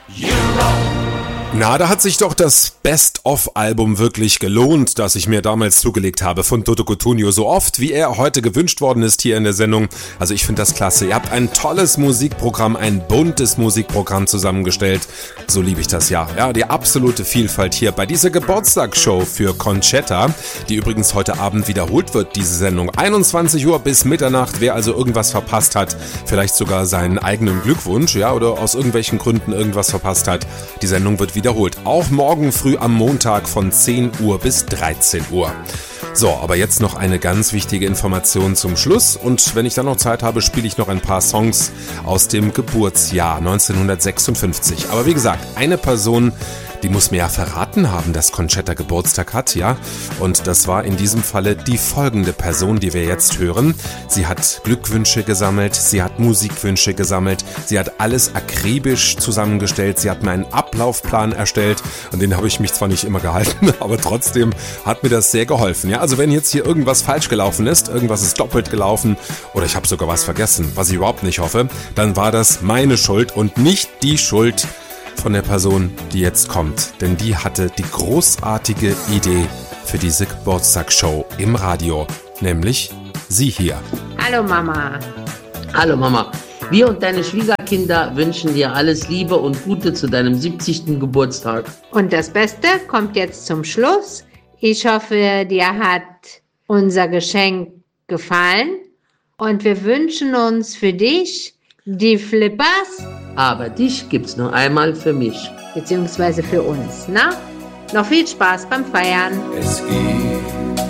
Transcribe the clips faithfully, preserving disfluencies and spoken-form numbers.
Na, da hat sich doch das Best-of-Album wirklich gelohnt, das ich mir damals zugelegt habe von Toto Cutugno, so oft wie er heute gewünscht worden ist hier in der Sendung. Also ich finde das klasse. Ihr habt ein tolles Musikprogramm, ein buntes Musikprogramm zusammengestellt. So liebe ich das, ja. Ja, die absolute Vielfalt hier bei dieser Geburtstagsshow für Conchetta, die übrigens heute Abend wiederholt wird, diese Sendung. einundzwanzig Uhr bis Mitternacht. Wer also irgendwas verpasst hat, vielleicht sogar seinen eigenen Glückwunsch, ja, oder aus irgendwelchen Gründen irgendwas verpasst hat, die Sendung wird wiederholt. Auch morgen früh am Montag von zehn Uhr bis dreizehn Uhr. So, aber jetzt noch eine ganz wichtige Information zum Schluss. Und wenn ich dann noch Zeit habe, spiele ich noch ein paar Songs aus dem Geburtsjahr neunzehnhundertsechsundfünfzig. Aber wie gesagt, eine Person, die muss mir ja verraten haben, dass Conchetta Geburtstag hat, ja. Und das war in diesem Falle die folgende Person, die wir jetzt hören. Sie hat Glückwünsche gesammelt, sie hat Musikwünsche gesammelt, sie hat alles akribisch zusammengestellt, sie hat mir einen Ablaufplan erstellt und den habe ich mich zwar nicht immer gehalten, aber trotzdem hat mir das sehr geholfen, ja. Also wenn jetzt hier irgendwas falsch gelaufen ist, irgendwas ist doppelt gelaufen oder ich habe sogar was vergessen, was ich überhaupt nicht hoffe, dann war das meine Schuld und nicht die Schuld von der Person, die jetzt kommt. Denn die hatte die großartige Idee für diese Geburtstagsshow im Radio. Nämlich sie hier. Hallo Mama. Hallo Mama. Wir und deine Schwiegerkinder wünschen dir alles Liebe und Gute zu deinem siebzigsten Geburtstag. Und das Beste kommt jetzt zum Schluss. Ich hoffe, dir hat unser Geschenk gefallen. Und wir wünschen uns für dich die Flippers. Aber dich gibt's nur einmal für mich. Beziehungsweise für uns, na? Noch viel Spaß beim Feiern. Es gibt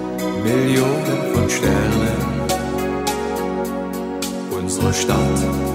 Millionen von Sternen. Unsere Stadt